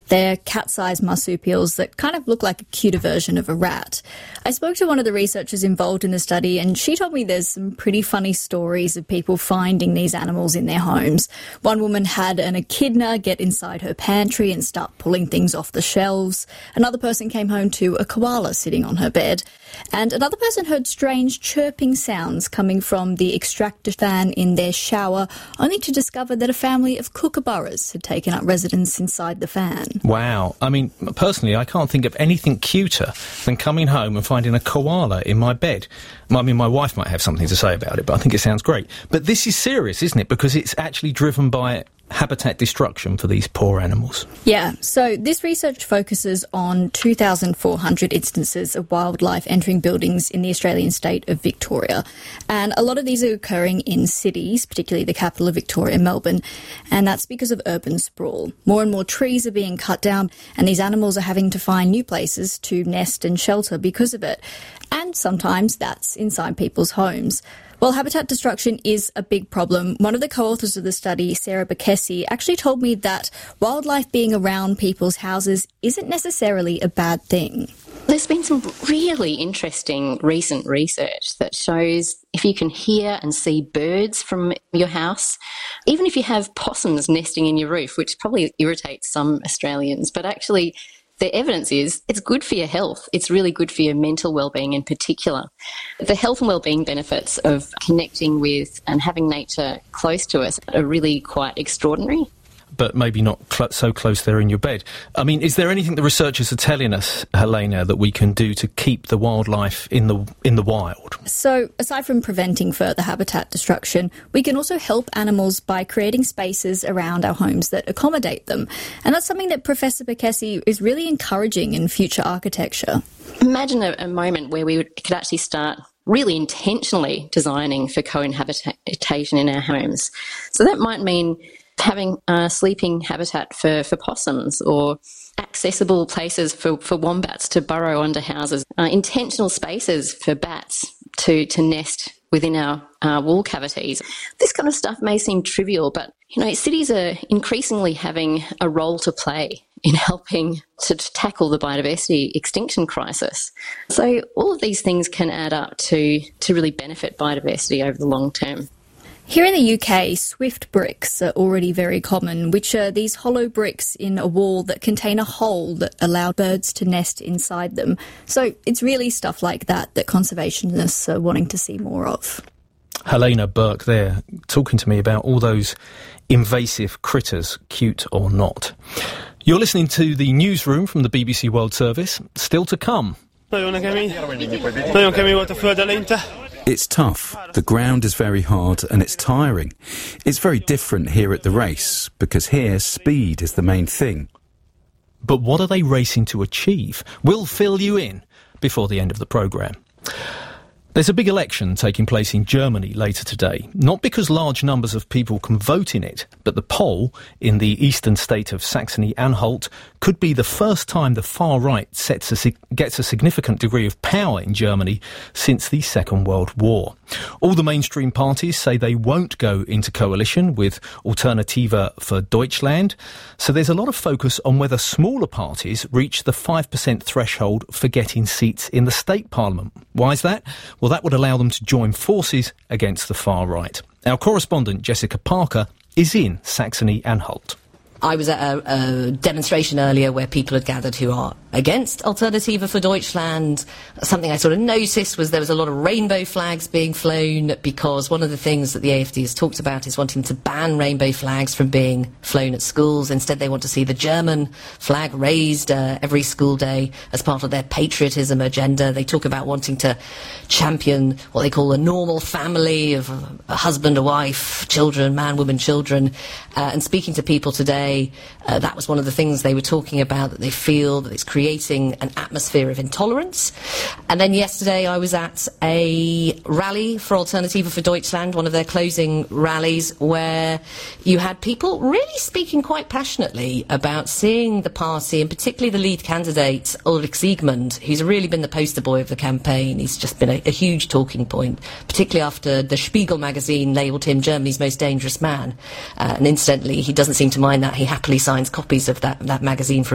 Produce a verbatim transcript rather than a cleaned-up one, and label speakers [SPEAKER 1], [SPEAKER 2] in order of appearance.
[SPEAKER 1] They're cat-sized marsupials that kind of look like a cuter version of a rat. I spoke to one of the researchers involved in the study, and she told me there's some pretty funny stories of people finding these animals in their homes. One woman had an echidna get inside her pantry and start pulling things off the shelves. Another person came home to a koala sitting on her bed. And another person heard strange chirping sounds coming from the extractor fan in their shower, only to discover that a family of kookaburras had taken up residence inside the fan.
[SPEAKER 2] Wow. I mean, personally, I can't think of anything cuter than coming home and finding a koala in my bed. I mean, my wife might have something to say about it, but I think it sounds great. But this is serious, isn't it? Because it's actually driven by habitat destruction for these poor animals.
[SPEAKER 1] Yeah, so this research focuses on two thousand four hundred instances of wildlife entering buildings in the Australian state of Victoria. And a lot of these are occurring in cities, particularly the capital of Victoria, Melbourne, and that's because of urban sprawl. More and more trees are being cut down, and these animals are having to find new places to nest and shelter because of it. And sometimes that's inside people's homes. Well, habitat destruction is a big problem. One of the co-authors of the study, Sarah Bekesi, actually told me that wildlife being around people's houses isn't necessarily a bad thing.
[SPEAKER 3] There's been some really interesting recent research that shows if you can hear and see birds from your house, even if you have possums nesting in your roof, which probably irritates some Australians, but actually the evidence is it's good for your health. It's really good for your mental well-being in particular. The health and well-being benefits of connecting with and having nature close to us are really quite extraordinary.
[SPEAKER 2] But maybe not cl- so close there in your bed. I mean, is there anything the researchers are telling us, Helena, that we can do to keep the wildlife in the in the wild?
[SPEAKER 1] So, aside from preventing further habitat destruction, we can also help animals by creating spaces around our homes that accommodate them. And that's something that Professor Bekesi is really encouraging in future architecture.
[SPEAKER 3] Imagine a, a moment where we would, could actually start really intentionally designing for cohabitation in our homes. So that might mean having uh, sleeping habitat for, for possums, or accessible places for, for wombats to burrow under houses, uh, intentional spaces for bats to, to nest within our uh, wall cavities. This kind of stuff may seem trivial, but you know, cities are increasingly having a role to play in helping to tackle the biodiversity extinction crisis. So all of these things can add up to, to really benefit biodiversity over the long term.
[SPEAKER 1] Here in the U K, swift bricks are already very common, which are these hollow bricks in a wall that contain a hole that allow birds to nest inside them. So it's really stuff like that that conservationists are wanting to see more of.
[SPEAKER 2] Helena Burke there, talking to me about all those invasive critters, cute or not. You're listening to the newsroom from the B B C World Service. Still to come.
[SPEAKER 4] It's tough. The ground is very hard and it's tiring. It's very different here at the race, because here speed is the main thing.
[SPEAKER 2] But what are they racing to achieve? We'll fill you in before the end of the programme. There's a big election taking place in Germany later today, not because large numbers of people can vote in it, but the poll in the eastern state of Saxony-Anhalt could be the first time the far right sets a, gets a significant degree of power in Germany since the Second World War. All the mainstream parties say they won't go into coalition with Alternative for Deutschland, so there's a lot of focus on whether smaller parties reach the five percent threshold for getting seats in the state parliament. Why is that? Well, that would allow them to join forces against the far right. Our correspondent, Jessica Parker, is in Saxony-Anhalt.
[SPEAKER 5] I was at a, a demonstration earlier where people had gathered who are against Alternative for Deutschland. Something I sort of noticed was there was a lot of rainbow flags being flown, because one of the things that the A F D has talked about is wanting to ban rainbow flags from being flown at schools. Instead, they want to see the German flag raised uh, every school day as part of their patriotism agenda. They talk about wanting to champion what they call a normal family of a husband, a wife, children, man, woman, children. Uh, and speaking to people today, uh, that was one of the things they were talking about, that they feel that it's creating an atmosphere of intolerance. And then yesterday I was at a rally for Alternative for Deutschland, one of their closing rallies, where you had people really speaking quite passionately about seeing the party, and particularly the lead candidate, Ulrich Siegmund, who's really been the poster boy of the campaign. He's just been a, a huge talking point, particularly after the Spiegel magazine labelled him Germany's most dangerous man. Uh, and incidentally, he doesn't seem to mind that. He happily signs copies of that, that magazine for